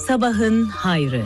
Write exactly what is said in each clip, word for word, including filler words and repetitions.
Sabahın hayrı.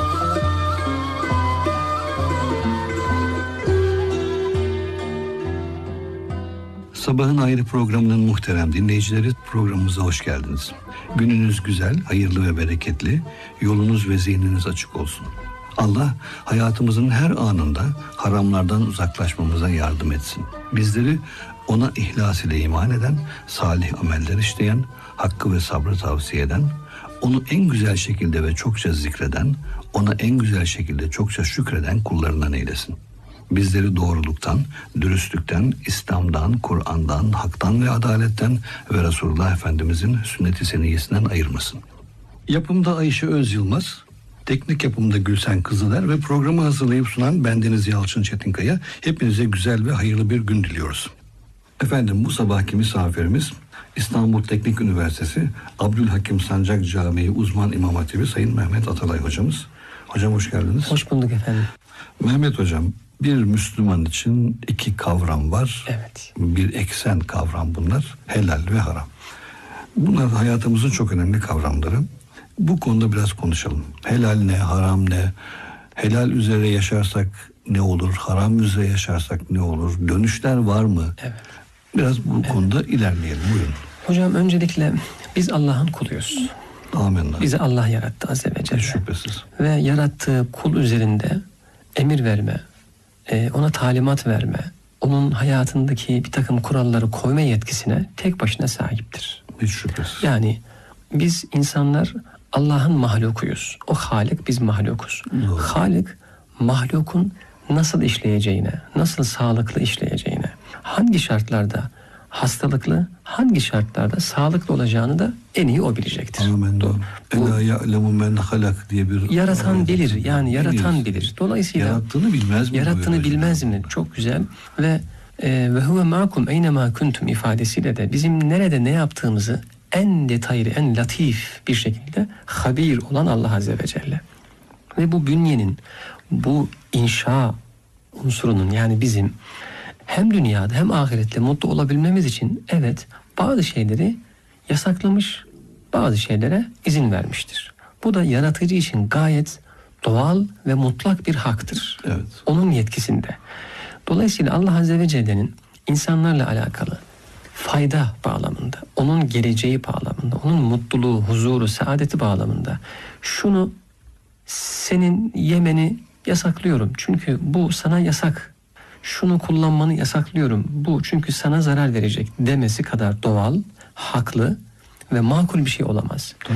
Sabahın Hayrı programının muhterem dinleyicileri, programımıza hoş geldiniz. Gününüz güzel, hayırlı ve bereketli, yolunuz ve zihniniz açık olsun. Allah hayatımızın her anında haramlardan uzaklaşmamıza yardım etsin. Bizleri ona ihlas ile iman eden, salih ameller işleyen, hakkı ve sabrı tavsiye eden, onu en güzel şekilde ve çokça zikreden, ona en güzel şekilde çokça şükreden kullarından eylesin. Bizleri doğruluktan, dürüstlükten, İslam'dan, Kur'an'dan, haktan ve adaletten ve Resulullah Efendimizin sünnet-i seniyyesinden ayırmasın. Yapımda Ayşe Öz Yılmaz, teknik yapımda Gülsen Kızıler ve programı hazırlayıp sunan bendeniz Yalçın Çetinkaya. Hepinize güzel ve hayırlı bir gün diliyoruz. Efendim, bu sabahki misafirimiz İstanbul Teknik Üniversitesi Abdülhakim Sancak Camii Uzman İmam Hatibi Sayın Mehmet Atalay hocamız. Hocam hoş geldiniz. Hoş bulduk efendim. Mehmet hocam, bir Müslüman için iki kavram var. Evet. Bir eksen kavram bunlar. Helal ve haram. Bunlar hayatımızın çok önemli kavramları. Bu konuda biraz konuşalım. Helal ne, haram ne? Helal üzere yaşarsak ne olur? Haram üzere yaşarsak ne olur? Dönüşler var mı? Evet. Biraz bu evet. konuda ilerleyelim. Buyurun. Hocam öncelikle biz Allah'ın kuluyuz. Amenna. Bizi Allah yarattı azze ve celle. Şüphesiz. Ve yarattığı kul üzerinde emir verme, ona talimat verme, onun hayatındaki bir takım kuralları koyma yetkisine tek başına sahiptir. Hiç şüphesiz. Yani biz insanlar Allah'ın mahlukuyuz. O Halik, biz mahlukuz. Doğru. Halik, mahlukun nasıl işleyeceğine, nasıl sağlıklı işleyeceğine, hangi şartlarda hastalıklı, hangi şartlarda sağlıklı olacağını da en iyi o bilecektir. Amin. Bu, Ela ya'lemu men halak diye bir yaratan bilir. Yani yaratan Biliyoruz. bilir. Dolayısıyla yarattığını bilmez mi? Yarattığını bilmez mi? Çok güzel. Ve ve huve ma'kum eynema kuntum ifadesiyle de bizim nerede ne yaptığımızı en detaylı, en latif bir şekilde habir olan Allah azze ve celle. Ve bu bünyenin, bu inşa unsurunun, yani bizim hem dünyada hem ahirette mutlu olabilmemiz için evet bazı şeyleri yasaklamış, bazı şeylere izin vermiştir. Bu da yaratıcı için gayet doğal ve mutlak bir haktır. Evet. Onun yetkisinde. Dolayısıyla Allah azze ve celle'nin insanlarla alakalı fayda bağlamında, onun geleceği bağlamında, onun mutluluğu, huzuru, saadeti bağlamında şunu senin yemeni yasaklıyorum. Çünkü bu sana yasak. Şunu kullanmanı yasaklıyorum. Bu çünkü sana zarar verecek demesi kadar doğal, haklı ve makul bir şey olamaz.